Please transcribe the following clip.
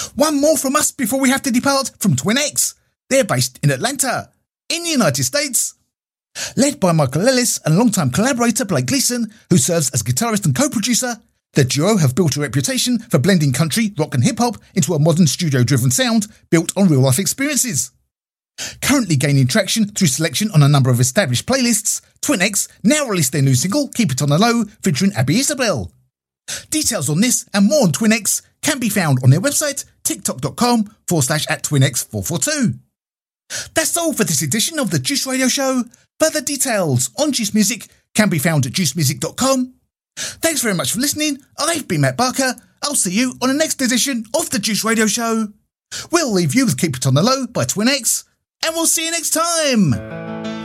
One more from us before we have to depart from Twin X. They're based in Atlanta, in the United States. Led by Michael Ellis and longtime collaborator Blake Gleason, who serves as guitarist and co-producer, the duo have built a reputation for blending country, rock and hip-hop into a modern studio-driven sound built on real-life experiences. Currently gaining traction through selection on a number of established playlists, Twin X now released their new single, Keep It On The Low, featuring Abby Isabel. Details on this and more on Twin X can be found on their website, tiktok.com/@twinx442. That's all for this edition of the Juice Radio Show. Further details on Juice Music can be found at juicemusic.com. Thanks very much for listening. I've been Matt Barker. I'll see you on the next edition of the Juice Radio Show. We'll leave you with Keep It On The Low by Twin X, and we'll see you next time.